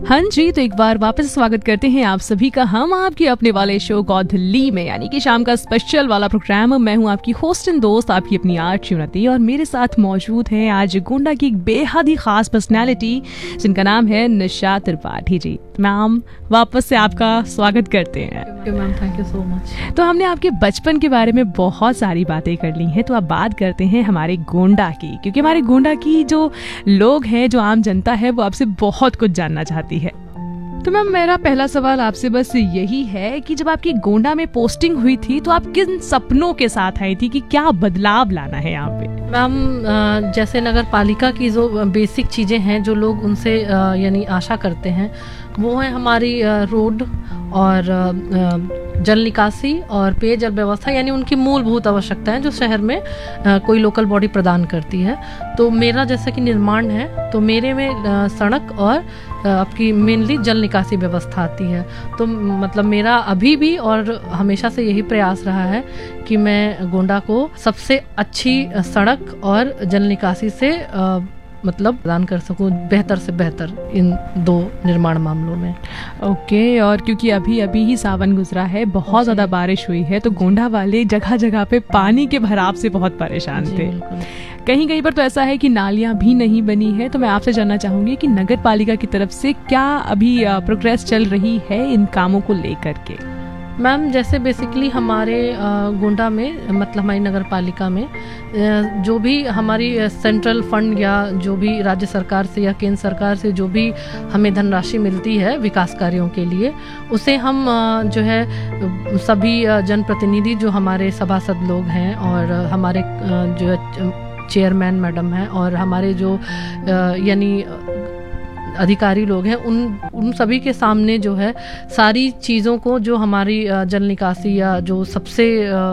हाँ जी, तो एक बार वापस स्वागत करते हैं आप सभी का हम आपके अपने वाले शो कौधली में, यानी कि शाम का स्पेशल वाला प्रोग्राम। मैं हूँ आपकी होस्ट एंड दोस्त, आपकी अपनी आर्ट उन्नति, और मेरे साथ मौजूद है आज गोंडा की एक बेहद ही खास पर्सनैलिटी जिनका नाम है निशा त्रिपाठी जी। मैम, वापस से आपका स्वागत करते हैं। Ma'am, thank you so much. तो हमने आपके बचपन के बारे में बहुत सारी बातें कर ली हैं, तो अब बात करते हैं हमारे गोंडा की, क्योंकि हमारे गोंडा की जो लोग हैं, जो आम जनता है, वो आपसे बहुत कुछ जानना चाहती है। तो मैम, मेरा पहला सवाल आपसे बस यही है कि जब आपकी गोंडा में पोस्टिंग हुई थी तो आप किन सपनों के साथ आई थी कि क्या बदलाव लाना है यहाँ पे? मैम, जैसे नगर पालिका की जो बेसिक चीज़ें हैं जो लोग उनसे यानी आशा करते हैं, वो है हमारी रोड और जल निकासी और पेयजल व्यवस्था, यानी उनकी मूलभूत आवश्यकताएं जो शहर में कोई लोकल बॉडी प्रदान करती है। तो मेरा जैसा कि निर्माण है, तो मेरे में सड़क और आपकी मेनली जल निकासी व्यवस्था आती है। तो मतलब मेरा अभी भी और हमेशा से यही प्रयास रहा है कि मैं गोंडा को सबसे अच्छी सड़क और जल निकासी से मतलब प्रदान कर सकूं, बेहतर से बेहतर इन दो निर्माण मामलों में। ओके, और क्योंकि अभी अभी ही सावन गुजरा है, बहुत ज़्यादा बारिश हुई है, तो गोंडा वाले जगह जगह पे पानी के भराव से बहुत परेशान थे। कहीं कहीं पर तो ऐसा है कि नालियां भी नहीं बनी है। तो मैं आपसे जानना चाहूंगी कि नगर पालिका की तरफ से क्या अभी प्रोग्रेस चल रही है इन कामों को लेकर के? मैम, जैसे बेसिकली हमारे गोंडा में, मतलब हमारी नगर पालिका में जो भी हमारी सेंट्रल फंड या जो भी राज्य सरकार से या केंद्र सरकार से जो भी हमें धनराशि मिलती है विकास कार्यों के लिए, उसे हम जो है सभी जनप्रतिनिधि जो हमारे सभासद लोग हैं और हमारे जो चेयरमैन मैडम हैं और हमारे जो यानी अधिकारी लोग हैं, उन सभी के सामने जो है सारी चीज़ों को, जो हमारी जल निकासी या जो सबसे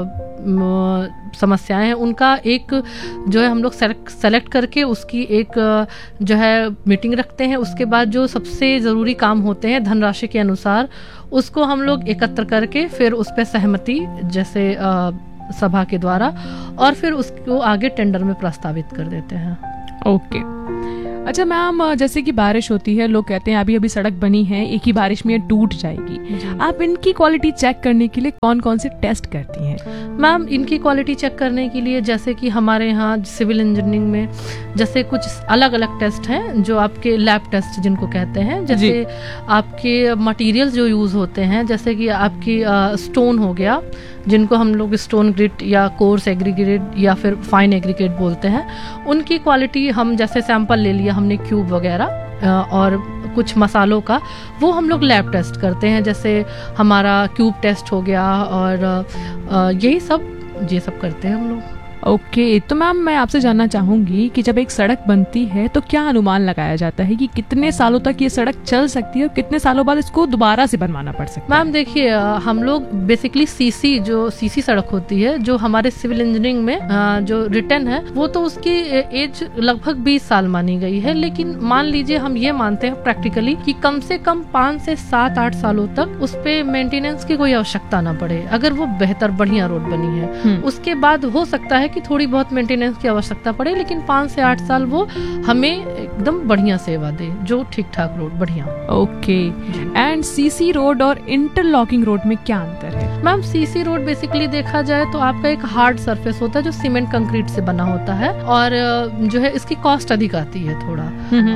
समस्याएं हैं, उनका एक जो है हम लोग सेलेक्ट करके उसकी एक जो है मीटिंग रखते हैं। उसके बाद जो सबसे ज़रूरी काम होते हैं धनराशि के अनुसार, उसको हम लोग एकत्र करके फिर उस पर सहमति जैसे सभा के द्वारा, और फिर उसको आगे टेंडर में प्रस्तावित कर देते हैं। ओके। अच्छा मैम, जैसे कि बारिश होती है, लोग कहते हैं अभी अभी सड़क बनी है, एक ही बारिश में ये टूट जाएगी। आप इनकी क्वालिटी चेक करने के लिए कौन कौन से टेस्ट करती हैं? मैम, इनकी क्वालिटी चेक करने के लिए जैसे कि हमारे यहाँ सिविल इंजीनियरिंग में जैसे कुछ अलग अलग टेस्ट हैं जो आपके लैब टेस्ट जिनको कहते हैं। जैसे आपके मटेरियल्स जो यूज़ होते हैं, जैसे कि आपकी स्टोन हो गया, जिनको हम लोग स्टोन ग्रिट या कोर्स एग्रीगेट या फिर फाइन एग्रीगेट बोलते हैं, उनकी क्वालिटी हम जैसे सैंपल ले लिया हमने क्यूब वगैरह और कुछ मसालों का, वो हम लोग लैब टेस्ट करते हैं। जैसे हमारा क्यूब टेस्ट हो गया और ये सब करते हैं हम लोग। ओके, तो मैम मैं आपसे जानना चाहूंगी कि जब एक सड़क बनती है तो क्या अनुमान लगाया जाता है कि कितने सालों तक ये सड़क चल सकती है और कितने सालों बाद इसको दोबारा से बनवाना पड़ सकता है? मैम देखिए, हम लोग बेसिकली सीसी सड़क होती है जो हमारे सिविल इंजीनियरिंग में जो रिटन है, वो तो उसकी एज लगभग 20 साल मानी गई है। लेकिन मान लीजिए हम ये मानते हैं प्रैक्टिकली कि कम से कम 5 से 7-8 सालों तक उस पे मेंटेनेंस की कोई आवश्यकता ना पड़े, अगर वो बेहतर बढ़िया रोड बनी है। उसके बाद हो सकता है कि थोड़ी बहुत मेंटेनेंस की आवश्यकता पड़े, लेकिन 5 से 8 साल वो हमें एकदम बढ़िया सेवा दे, जो ठीक ठाक रोड बढ़िया। ओके, एंड सीसी रोड और इंटरलॉकिंग रोड में क्या अंतर है? मैम, सीसी रोड बेसिकली देखा जाए तो आपका एक हार्ड सरफेस होता है जो सीमेंट कंक्रीट से बना होता है, और जो है इसकी कॉस्ट अधिक आती है थोड़ा।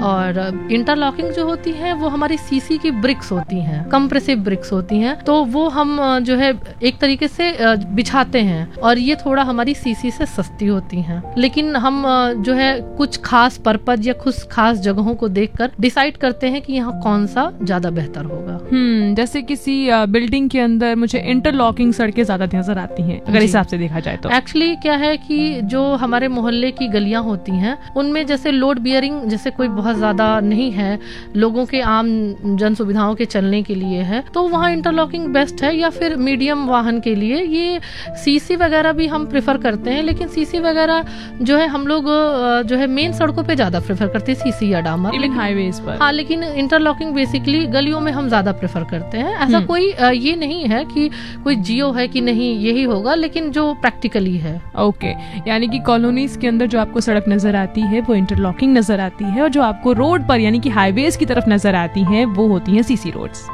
और इंटरलॉकिंग जो होती है वो हमारी सीसी की ब्रिक्स होती हैं, कंप्रेसिव ब्रिक्स होती हैं, तो वो हम जो है एक तरीके से बिछाते हैं, और ये थोड़ा हमारी सीसी से सस्ती होती हैं। लेकिन हम जो है कुछ खास पर्पज या कुछ खास जगहों को देखकर डिसाइड करते हैं कि यहाँ कौन सा ज्यादा बेहतर होगा। जैसे किसी बिल्डिंग के अंदर मुझे इंटरलॉकिंग सड़कें ज्यादा नजर आती हैं, अगर हिसाब से देखा जाए तो। एक्चुअली क्या है कि जो हमारे मोहल्ले की गलियां होती हैं, उनमें जैसे लोड बियरिंग जैसे कोई बहुत ज्यादा नहीं है, लोगों के आम जन सुविधाओं के चलने के लिए है, तो वहाँ इंटरलॉकिंग बेस्ट है। या फिर मीडियम वाहन के लिए ये सीसी वगैरह भी हम प्रेफर करते हैं, लेकिन सीसी वगैरह जो है हम लोग जो है मेन सड़कों पे ज्यादा प्रेफर करते हैं, सीसी या डामर, इवन हाईवेज पर। हाँ, लेकिन इंटरलॉकिंग बेसिकली गलियों में हम ज्यादा प्रेफर करते हैं। ऐसा कोई ये नहीं है कि कोई जियो है कि नहीं यही होगा, लेकिन जो प्रैक्टिकली है। ओके, यानी कि कॉलोनीज के अंदर जो आपको सड़क नजर आती है वो इंटरलॉकिंग नजर आती है, और जो आपको रोड पर यानी कि हाईवेज की तरफ नजर आती हैं वो होती हैं सीसी रोड्स।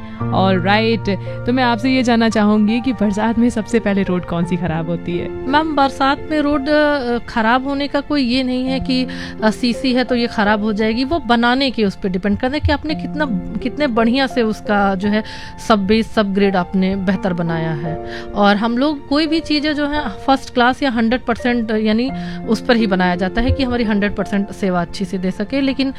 ऑलराइट, तो मैं आपसे ये जानना चाहूंगी कि बरसात में सबसे पहले रोड कौन सी खराब होती है? मैम, बरसात में रोड खराब होने का कोई ये नहीं है कि सीसी है तो ये खराब हो जाएगी। वो बनाने के उस पर डिपेंड करता है कि आपने कितने बढ़िया से उसका जो है सब बेस सब ग्रेड आपने बेहतर बनाया है। और हम लोग कोई भी चीज़ें जो है फर्स्ट क्लास या 100% यानी उस पर ही बनाया जाता है कि हमारी 100% सेवा अच्छी से दे सके। लेकिन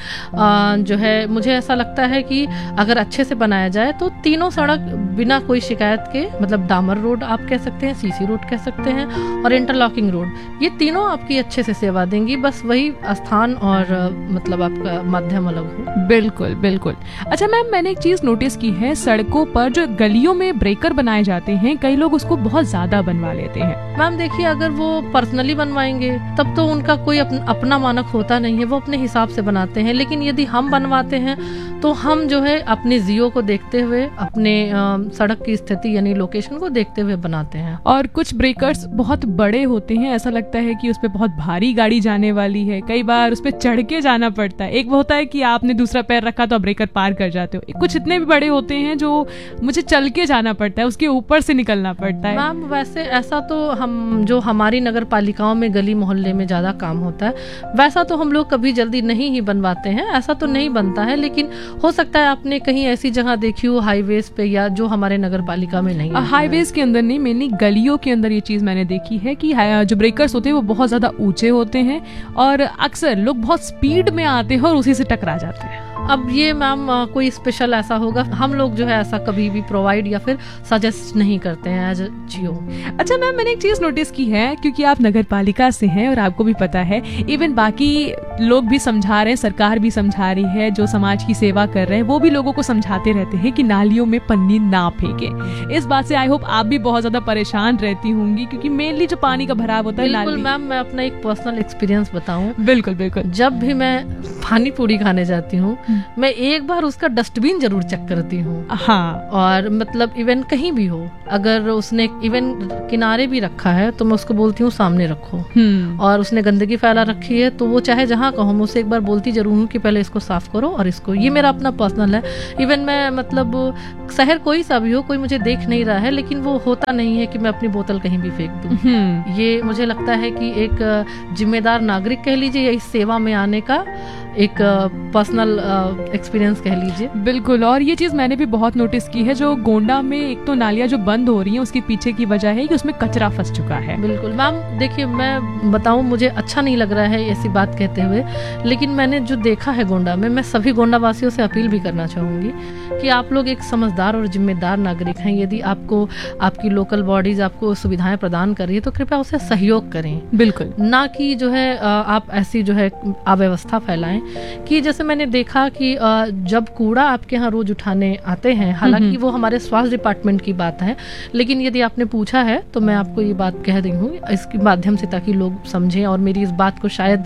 जो है मुझे ऐसा लगता है कि अगर अच्छे से बनाया जाए तो तीनों सड़क बिना कोई शिकायत के, मतलब डामर रोड आप कह सकते हैं, सीसी रोड कह सकते हैं, और इंटरलॉकिंग रोड, ये तीनों आपकी अच्छे से सेवा देंगी। बस वही स्थान और मतलब आपका माध्यम अलग हो। बिल्कुल बिल्कुल। अच्छा मैम, मैंने एक चीज नोटिस की है, सड़कों पर जो गलियों में ब्रेकर बनाए जाते हैं कई लोग उसको बहुत ज्यादा बनवा लेते हैं। मैम देखिए, अगर वो पर्सनली बनवाएंगे तब तो उनका कोई अपना मानक होता नहीं है, वो अपने हिसाब से बनाते हैं। लेकिन यदि हम बनवाते हैं तो हम जो है अपने जियो को देखते हुए, अपने सड़क की स्थिति यानी लोकेशन को देखते हुए बनाते हैं। और कुछ ब्रेकर्स बहुत बड़े होते हैं, ऐसा लगता है कि उस पे बहुत भारी गाड़ी जाने वाली है, कई बार उस पे चढ़ के जाना पड़ता है। एक वो होता है कि आपने दूसरा पैर रखा तो आप ब्रेकर पार कर जाते हो। कुछ इतने भी बड़े होते हैं जो मुझे चल के जाना पड़ता है, उसके ऊपर से निकलना पड़ता है। मैम वैसे ऐसा तो हमारी नगर पालिकाओं में गली मोहल्ले में ज्यादा काम होता है, वैसा तो हम लोग कभी जल्दी नहीं ही बनवाते हैं, ऐसा तो नहीं बनता है। लेकिन हो सकता है आपने कहीं ऐसी जगह देखी हो हाईवेज पे, या जो हमारे नगर पालिका में नहीं है। हाईवेज के अंदर नहीं, मेनली गलियों के अंदर ये चीज मैंने देखी है कि जो ब्रेकर्स होते हैं वो बहुत ज्यादा ऊंचे होते हैं, और अक्सर लोग बहुत स्पीड में आते हैं और उसी से टकरा जाते हैं। अब ये मैम कोई स्पेशल ऐसा होगा, हम लोग जो है ऐसा कभी भी प्रोवाइड या फिर सजेस्ट नहीं करते हैं एज जियो। अच्छा मैम, मैंने एक चीज नोटिस की है, क्योंकि आप नगर पालिका से हैं और आपको भी पता है, इवन बाकी लोग भी समझा रहे हैं, सरकार भी समझा रही है, जो समाज की सेवा कर रहे हैं वो भी लोगों को समझाते रहते हैं कि नालियों में पन्नी ना फेंके। इस बात से आई होप आप भी बहुत ज्यादा परेशान रहती होंगी, क्योंकि मेनली जो पानी का भराव होता है। बिल्कुल मैम, मैं अपना एक पर्सनल एक्सपीरियंस बताऊं। बिल्कुल बिल्कुल। जब भी मैं पानी पूरी खाने जाती हूँ मैं एक बार उसका डस्टबिन जरूर चेक करती हूँ। हाँ, और मतलब इवन कहीं भी हो, अगर उसने इवन किनारे भी रखा है तो मैं उसको बोलती हूँ सामने रखो। और उसने गंदगी फैला रखी है तो वो चाहे जहाँ का हो, मैं उसे एक बार बोलती जरूर हूँ कि पहले इसको साफ करो। और इसको, ये मेरा अपना पर्सनल है। इवन मैं मतलब शहर कोई सा भी हो, कोई मुझे देख नहीं रहा है, लेकिन वो होता नहीं है कि मैं अपनी बोतल कहीं भी फेंक दूँ। ये मुझे लगता है कि एक जिम्मेदार नागरिक कह लीजिए या इस सेवा में आने का एक पर्सनल एक्सपीरियंस कह लीजिए। बिल्कुल। और ये चीज मैंने भी बहुत नोटिस की है, जो गोंडा में एक तो नालियां जो बंद हो रही हैं उसके पीछे की वजह है कि उसमें कचरा फंस चुका है। बिल्कुल मैम, देखिए मैं बताऊं, मुझे अच्छा नहीं लग रहा है ऐसी बात कहते हुए, लेकिन मैंने जो देखा है गोंडा में, मैं सभी गोंडा वासियों से अपील भी करना चाहूंगी कि आप लोग एक समझदार और जिम्मेदार नागरिक हैं। यदि आपको आपकी लोकल बॉडीज आपको सुविधाएं प्रदान कर रही है तो कृपया उसे सहयोग करें। बिल्कुल, ना कि जो है आप ऐसी जो है अव्यवस्था फैलाएं कि जैसे मैंने देखा कि जब कूड़ा आपके यहाँ रोज उठाने आते हैं, हालांकि वो हमारे स्वास्थ्य डिपार्टमेंट की बात है, लेकिन यदि आपने पूछा है तो मैं आपको ये बात कह रही हूँ इसके माध्यम से, ताकि लोग समझें और मेरी इस बात को शायद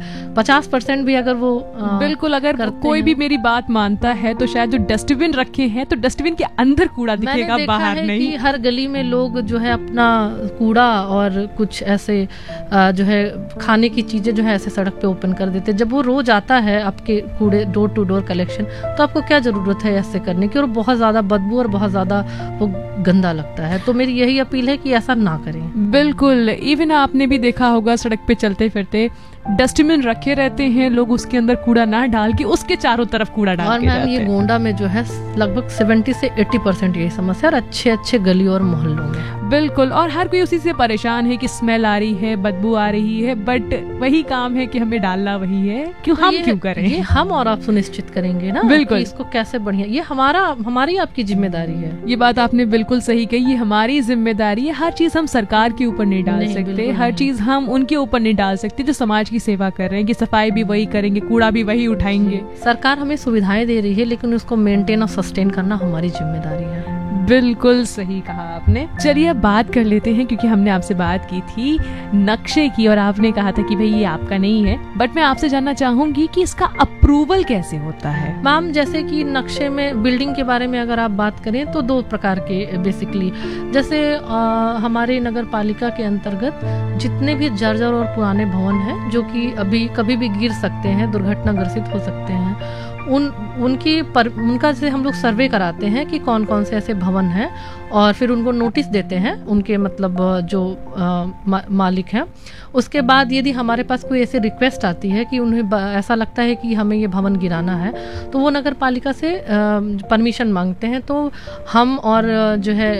50% भी अगर वो बिल्कुल, अगर कोई भी मेरी बात मानता है तो शायद जो डस्टबिन रखे हैं तो डस्टबिन के अंदर कूड़ा दिखेगा, बाहर नहीं। कि हर गली में लोग जो है अपना कूड़ा और कुछ ऐसे जो है खाने की चीजें जो है ऐसे सड़क पे ओपन कर देते। जब वो रोज आता है आपके कूड़े डोर टू डोर कलेक्शन, तो आपको क्या जरूरत है ऐसे करने की, और बहुत ज्यादा बदबू और बहुत ज्यादा वो गंदा लगता है। तो मेरी यही अपील है कि ऐसा ना करें। बिल्कुल। इवन आपने भी देखा होगा सड़क पे चलते फिरते डस्टबिन रखे रहते हैं, लोग उसके अंदर कूड़ा ना डाल के उसके चारों तरफ कूड़ा डाल के जाते हैं। और मैम ये गोंडा में जो है लगभग 70 से 80% यही समस्या, और अच्छे अच्छे गलियों और मोहल्लों में। बिल्कुल। और हर कोई उसी से परेशान है कि स्मेल आ रही है, बदबू आ रही है, बट वही काम है कि हमें डालना वही है, क्यों हम क्यों करें? ये हम और आप सुनिश्चित करेंगे ना। बिल्कुल, इसको कैसे बढ़िया, ये हमारी आपकी जिम्मेदारी है। ये बात आपने बिल्कुल सही कही, ये हमारी जिम्मेदारी है। हर चीज हम सरकार के ऊपर नहीं डाल सकते, हर चीज हम उनके ऊपर नहीं डाल सकते जो समाज की सेवा कर रहे हैं, कि सफाई भी वही करेंगे, कूड़ा भी वही उठाएंगे। सरकार हमें सुविधाएं दे रही है, लेकिन उसको मेंटेन और सस्टेन करना हमारी जिम्मेदारी है। बिल्कुल सही कहा आपने। चलिए अब बात कर लेते हैं, क्योंकि हमने आपसे बात की थी नक्शे की और आपने कहा था कि भाई ये आपका नहीं है, बट मैं आपसे जानना चाहूंगी कि इसका अप्रूवल कैसे होता है। मैम जैसे कि नक्शे में बिल्डिंग के बारे में अगर आप बात करें तो 2 प्रकार के बेसिकली, जैसे हमारे नगर पालिका के अंतर्गत जितने भी जर्जर और पुराने भवन हैं जो कि अभी कभी भी गिर सकते हैं, दुर्घटनाग्रसित हो सकते हैं, उनका जैसे हम लोग सर्वे कराते हैं कि कौन कौन से ऐसे भवन हैं और फिर उनको नोटिस देते हैं उनके मतलब जो मालिक हैं। उसके बाद यदि हमारे पास कोई ऐसी रिक्वेस्ट आती है कि उन्हें ऐसा लगता है कि हमें ये भवन गिराना है, तो वो नगर पालिका से परमिशन मांगते हैं। तो हम और जो है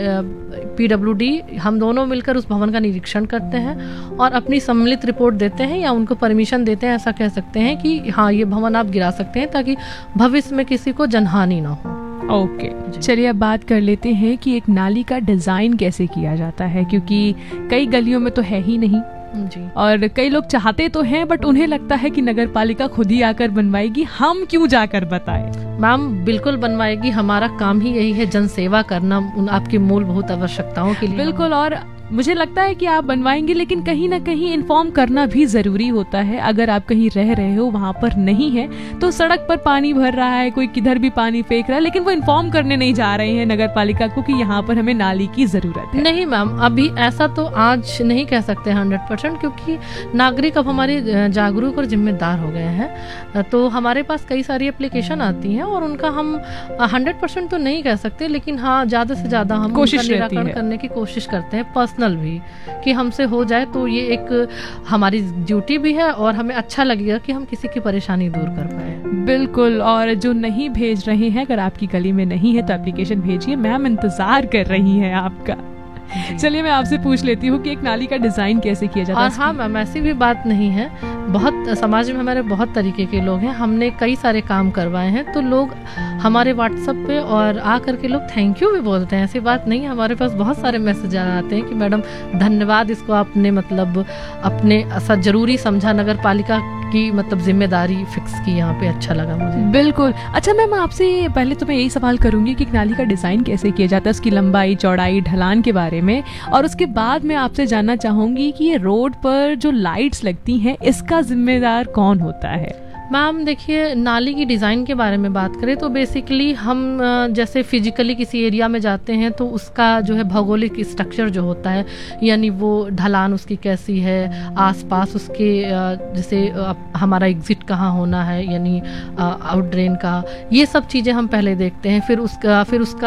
PWD हम दोनों मिलकर उस भवन का निरीक्षण करते हैं और अपनी सम्मिलित रिपोर्ट देते हैं या उनको परमिशन देते हैं, ऐसा कह सकते हैं कि हाँ ये भवन आप गिरा सकते हैं ताकि भविष्य में किसी को जनहानि ना हो। ओके चलिए अब बात कर लेते हैं कि एक नाली का डिजाइन कैसे किया जाता है, क्योंकि कई गलियों में तो है ही नहीं जी। और कई लोग चाहते तो हैं बट उन्हें लगता है कि नगर पालिका खुद ही आकर बनवाएगी, हम क्यों जाकर बताएं। मैम बिल्कुल बनवाएगी, हमारा काम ही यही है, जन सेवा करना आपकी मूलभूत आवश्यकताओं के लिए। बिल्कुल, और मुझे लगता है कि आप बनवाएंगे, लेकिन कहीं ना कहीं इन्फॉर्म करना भी जरूरी होता है। अगर आप कहीं रह रहे हो वहाँ पर नहीं है तो सड़क पर पानी भर रहा है, कोई किधर भी पानी फेंक रहा है, लेकिन वो इन्फॉर्म करने नहीं जा रहे हैं नगर पालिका को कि यहाँ पर हमें नाली की जरूरत है। नहीं मैम, अभी ऐसा तो आज नहीं कह सकते 100%, क्योंकि नागरिक अब हमारे जागरूक और जिम्मेदार हो गए हैं। तो हमारे पास कई सारी एप्लीकेशन आती हैं और उनका हम 100% तो नहीं कह सकते, लेकिन हाँ ज्यादा से ज्यादा हम कोशिश निराकरण करने की कोशिश करते हैं पर्सनल भी, कि हमसे हो जाए तो ये एक हमारी ड्यूटी भी है और हमें अच्छा लगेगा कि हम किसी की परेशानी दूर कर पाए। बिल्कुल, और जो नहीं भेज रहे हैं, अगर आपकी गली में नहीं है तो एप्लीकेशन भेजिए, मैम इंतजार कर रही है आपका। चलिए मैं आपसे पूछ लेती हूँ कि एक नाली का डिजाइन कैसे किया जाता है। और हाँ मैम, ऐसी भी बात नहीं है, बहुत समाज में हमारे बहुत तरीके के लोग हैं, हमने कई सारे काम करवाए हैं, तो लोग हमारे व्हाट्सएप पे और आ करके लोग थैंक यू भी बोलते हैं। ऐसी बात नहीं है, हमारे पास बहुत सारे मैसेज आते हैं कि मैडम धन्यवाद, इसको आपने मतलब अपने जरूरी समझा, नगर पालिका की मतलब जिम्मेदारी फिक्स की यहाँ पे, अच्छा लगा मुझे। बिल्कुल। अच्छा मैम, आपसे पहले तो मैं यही सवाल करूंगी कि नाली का डिजाइन कैसे किया जाता है, उसकी लंबाई, चौड़ाई, ढलान के बारे में, और उसके बाद मैं आपसे जानना चाहूंगी कि ये रोड पर जो लाइट्स लगती हैं इसका जिम्मेदार कौन होता है। मैम देखिए, नाली की डिज़ाइन के बारे में बात करें तो बेसिकली हम जैसे फिजिकली किसी एरिया में जाते हैं तो उसका जो है भौगोलिक स्ट्रक्चर जो होता है, यानी वो ढलान उसकी कैसी है, आसपास उसके जैसे हमारा एग्जिट कहाँ होना है, यानी आउट ड्रेन का, ये सब चीज़ें हम पहले देखते हैं। फिर उसका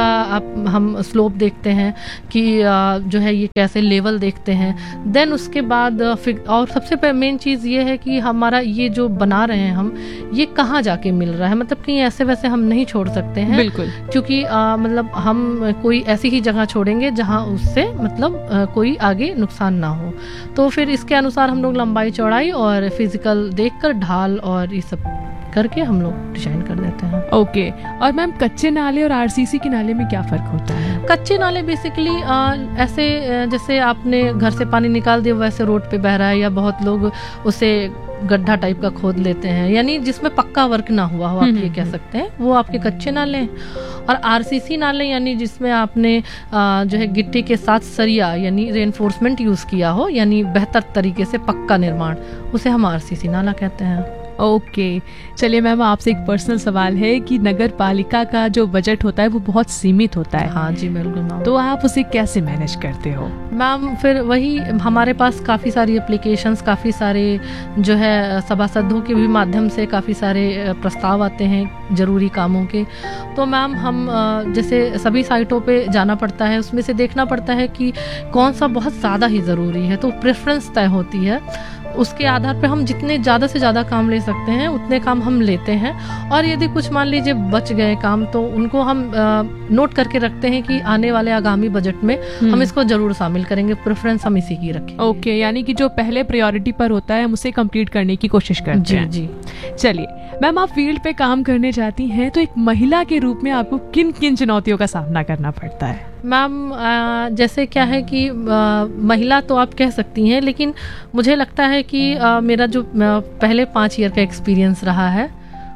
हम स्लोप देखते हैं कि जो है ये कैसे लेवल देखते हैं। देन उसके बाद और सबसे मेन चीज़ ये है कि हमारा ये जो बना रहे हैं हम, ये कहाँ जाके मिल रहा है, मतलब कहीं ऐसे वैसे हम नहीं छोड़ सकते हैं। बिल्कुल, क्योंकि मतलब हम कोई ऐसी ही जगह छोड़ेंगे जहाँ उससे मतलब कोई आगे नुकसान ना हो। तो फिर इसके अनुसार हम लोग लंबाई, चौड़ाई और फिजिकल देखकर ढाल और ये सब करके हम लोग डिजाइन कर देते हैं। ओके। और मैम कच्चे नाले और RCC के नाले में क्या फर्क होता है। कच्चे नाले बेसिकली ऐसे जैसे आपने घर से पानी निकाल दिया वैसे रोड पे बह रहा है, या बहुत लोग उसे गड्ढा टाइप का खोद लेते हैं, यानी जिसमें पक्का वर्क ना हुआ हो, आप ये कह सकते हैं, वो आपके कच्चे नाले हैं। और RCC नाले यानी जिसमें आपने जो है गिट्टी के साथ सरिया यानी रेनफोर्समेंट यूज़ किया हो, यानी बेहतर तरीके से पक्का निर्माण, उसे हम RCC नाला कहते हैं। ओके चलिए मैम, आपसे एक पर्सनल सवाल है कि नगर पालिका का जो बजट होता है वो बहुत सीमित होता है। हाँ जी बिल्कुल मैम। तो आप उसे कैसे मैनेज करते हो। मैम फिर वही, हमारे पास काफ़ी सारी एप्लीकेशंस, काफ़ी सारे जो है सभासदों के भी माध्यम से काफ़ी सारे प्रस्ताव आते हैं जरूरी कामों के। तो मैम हम जैसे सभी साइटों पे जाना पड़ता है, उसमें से देखना पड़ता है कि कौन सा बहुत ज़्यादा ही ज़रूरी है, तो प्रेफरेंस तय होती है। उसके आधार पे हम जितने ज़्यादा से ज़्यादा काम ले सकते हैं उतने काम हम लेते हैं, और यदि कुछ मान लीजिए बच गए काम तो उनको हम नोट करके रखते हैं कि आने वाले आगामी बजट में हम इसको जरूर शामिल करेंगे, प्रेफरेंस हम इसी की रखेंगे। ओके, यानी कि जो पहले प्रायोरिटी पर होता है हम उसे कंप्लीट करने की कोशिश करते हैं। जी। चलिए मैम, आप फील्ड पे काम करने जाती हैं तो एक महिला के रूप में आपको किन किन चुनौतियों का सामना करना पड़ता है। मैम जैसे क्या है कि महिला तो आप कह सकती हैं, लेकिन मुझे लगता है कि मेरा जो पहले 5 ईयर का एक्सपीरियंस रहा है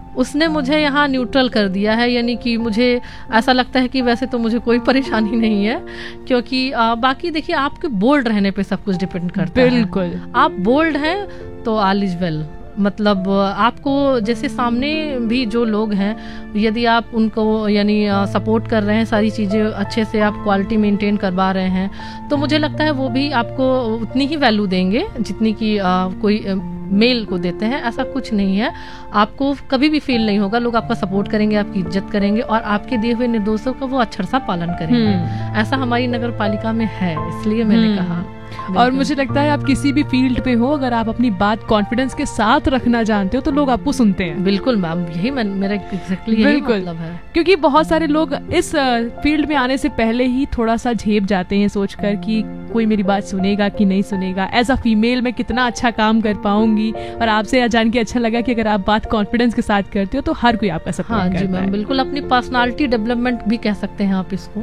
उसने मुझे यहाँ न्यूट्रल कर दिया है, यानी कि मुझे ऐसा लगता है कि वैसे तो मुझे कोई परेशानी नहीं है, क्योंकि बाकी देखिए आपके बोल्ड रहने पे सब कुछ डिपेंड करता है। बिल्कुल, आप बोल्ड हैं तो ऑल इज वेल। मतलब आपको जैसे सामने भी जो लोग हैं, यदि आप उनको यानी सपोर्ट कर रहे हैं, सारी चीज़ें अच्छे से आप क्वालिटी मेंटेन करवा रहे हैं, तो मुझे लगता है वो भी आपको उतनी ही वैल्यू देंगे जितनी कि कोई मेल को देते हैं। ऐसा कुछ नहीं है, आपको कभी भी फील नहीं होगा, लोग आपका सपोर्ट करेंगे, आपकी इज्जत करेंगे और आपके दिए हुए निर्देशों का वो अक्षर सा पालन करेंगे। ऐसा हमारी नगर पालिका में है, इसलिए मैंने कहा। और मुझे लगता है आप किसी भी फील्ड पे हो, अगर आप अपनी बात कॉन्फिडेंस के साथ रखना जानते हो तो लोग आपको सुनते हैं। बिल्कुल मैम, यही मेरा एग्जैक्टली यही मतलब है। क्योंकि बहुत सारे लोग इस फील्ड में आने से पहले ही थोड़ा सा झेप जाते हैं सोचकर कि कोई मेरी बात सुनेगा कि नहीं सुनेगा, एज अ फीमेल मैं कितना अच्छा काम कर पाऊंगी। और आपसे जान के अच्छा लगा कि अगर आप बात कॉन्फिडेंस के साथ करते हो तो हर कोई आपका सपोर्ट करता है। जी मैम, बिल्कुल अपनी पर्सनालिटी डेवलपमेंट भी कह सकते हैं आप इसको।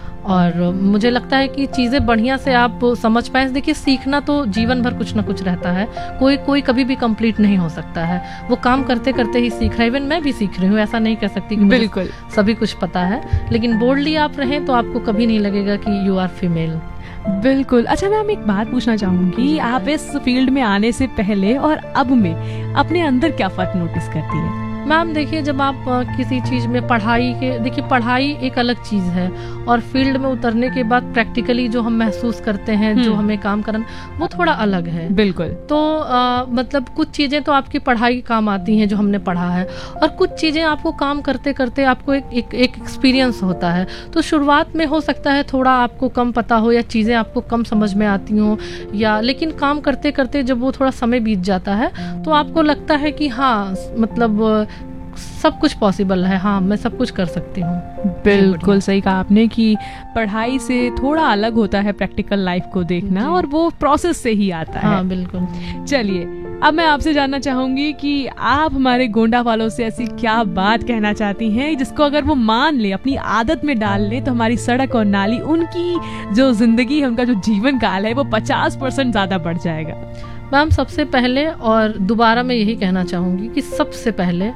और मुझे लगता है कि चीज़ें बढ़िया से आप समझ पाए। देखिए, सीखना तो जीवन भर कुछ ना कुछ रहता है, कोई कभी भी कंप्लीट नहीं हो सकता है, वो काम करते करते ही सीख रहा है। इवन मैं भी सीख रही हूँ, ऐसा नहीं कह सकती कि बिल्कुल सभी कुछ पता है, लेकिन बोल्डली आप रहें तो आपको कभी नहीं लगेगा कि यू आर फीमेल। बिल्कुल। अच्छा मैम, एक बात पूछना चाहूंगी, आप इस फील्ड में आने से पहले और अब में अपने अंदर क्या फर्क नोटिस करती है? मैम देखिए, जब आप किसी चीज़ में देखिए पढ़ाई एक अलग चीज़ है और फील्ड में उतरने के बाद प्रैक्टिकली जो हम महसूस करते हैं, जो हमें काम करना, वो थोड़ा अलग है। बिल्कुल। तो मतलब कुछ चीज़ें तो आपकी पढ़ाई काम आती हैं जो हमने पढ़ा है, और कुछ चीज़ें आपको काम करते करते आपको एक एक्सपीरियंस होता है। तो शुरुआत में हो सकता है थोड़ा आपको कम पता हो या चीज़ें आपको कम समझ में आती हों, या लेकिन काम करते करते जब वो थोड़ा समय बीत जाता है तो आपको लगता है कि हाँ, मतलब सब कुछ पॉसिबल है, हाँ मैं सब कुछ कर सकती हूँ। बिल्कुल सही कहा आपने कि पढ़ाई से थोड़ा अलग होता है प्रैक्टिकल लाइफ को देखना, और वो प्रोसेस से ही आता है। हाँ बिल्कुल। चलिए, अब मैं आपसे जानना चाहूंगी कि आप हमारे गोंडा वालों से ऐसी क्या बात कहना चाहती हैं जिसको अगर वो मान ले, अपनी आदत में डाल ले, तो हमारी सड़क और नाली, उनकी जो जिंदगी है, उनका जो जीवन काल है, वो 50% ज्यादा बढ़ जाएगा। मैम सबसे पहले और दोबारा मैं यही कहना चाहूँगी कि सबसे पहले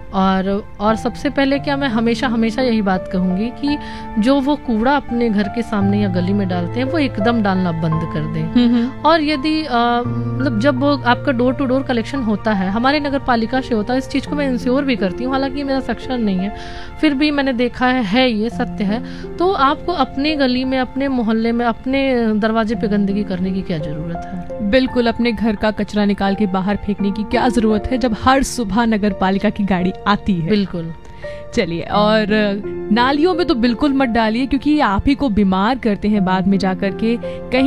और सबसे पहले क्या, मैं हमेशा यही बात कहूँगी कि जो वो कूड़ा अपने घर के सामने या गली में डालते हैं वो एकदम डालना बंद कर दें। और यदि मतलब जब वो आपका डोर टू डोर कलेक्शन होता है, हमारे नगर पालिका से होता है, इस चीज़ को मैं इंश्योर भी करती हूँ, हालांकि मेरा सेक्शन नहीं है, फिर भी मैंने देखा है ये सत्य है। तो आपको अपने गली में, अपने मोहल्ले में, अपने दरवाजे पे गंदगी करने की क्या जरूरत है? बिल्कुल, अपने घर का कचरा निकाल के बाहर फेंकने की क्या जरूरत है जब हर सुबह नगर पालिका की गाड़ी आती है। बिल्कुल। चलिए, और नालियों में तो बिल्कुल मत डालिए, क्योंकि ये आप ही को बीमार करते हैं बाद में जाकर के। कहीं